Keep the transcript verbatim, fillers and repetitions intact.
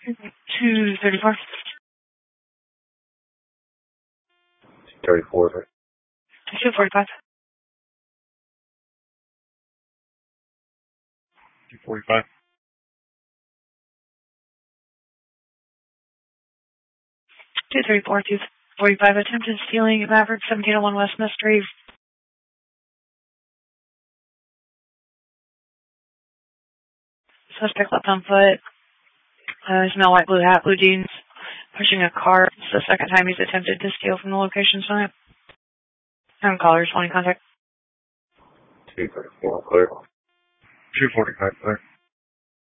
two thirty-four. thirty-four. two forty-five. two forty-five. two thirty-four, two forty-five. Attempted stealing at Maverick, seventeen oh one West Mystery. Suspect left on foot. Uh, smell white, blue hat, blue jeans. Pushing a car. It's the second time he's attempted to steal from the location tonight. And callers wanting contact. two thirty-four, clear. two forty-five, clear.